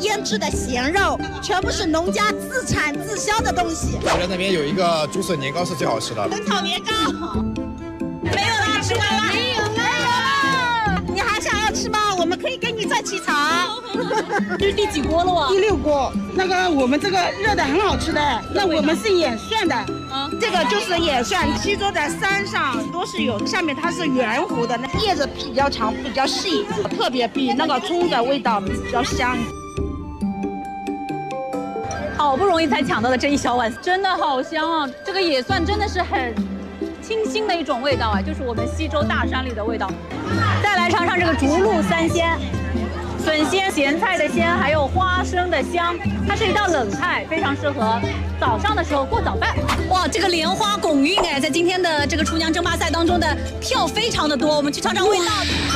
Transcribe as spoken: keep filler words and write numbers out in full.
腌制的咸肉，全部是农家自产自销的东西。 我在那边有一个竹笋年糕是最好吃的， 冷炒年糕。没有了，吃完了。没有了。你还想要吃吗？我们可以给你再沏茶。 这是第几锅了啊？ 第六锅。那个我们这个热的很好吃的，那我们是演涮的。 啊， 这个就是演涮，西周在山上都是有，下面它是圆弧的，那叶子比较长，比较细，特别比那个葱的味道比较香。 好不容易才抢到的这一小碗，真的好香啊！这个野蒜真的是很清新的一种味道啊，就是我们西周大山里的味道。再来尝尝这个竹露三鲜。笋鲜、咸菜的鲜，还有花生的香，它是一道冷菜，非常适合早上的时候过早饭。哇，这个莲花拱运哎，在今天的这个厨娘争霸赛当中的票非常的多，我们去尝尝味道。